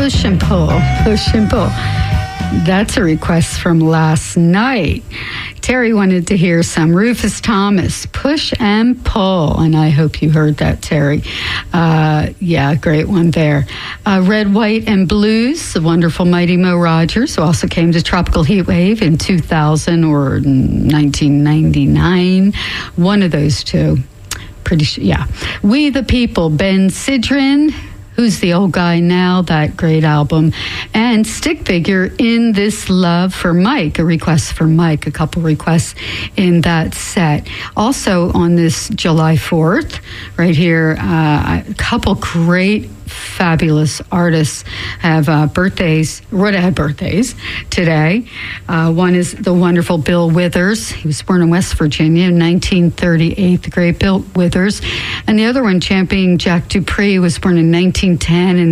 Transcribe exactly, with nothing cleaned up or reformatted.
Push and Pull, Push and Pull. That's a request from last night. Terry wanted to hear some Rufus Thomas, Push and Pull, and I hope you heard that, Terry. Uh, yeah, great one there. Uh, Red, White, and Blues, the wonderful Mighty Mo Rogers, who also came to Tropical Heat Wave in two thousand or nineteen ninety-nine. One of those two. Pretty sure, yeah. We the People, Ben Sidran, Who's the Old Guy Now, that great album, and Stick Figure, In This Love for Mike, a request for Mike, a couple requests in that set. Also on this July fourth, right here, uh, a couple great fabulous artists have uh, birthdays, would have had birthdays today. Uh, one is the wonderful Bill Withers. He was born in West Virginia in nineteen thirty-eight, the great Bill Withers. And the other one, championing Jack Dupree, was born in nineteen ten and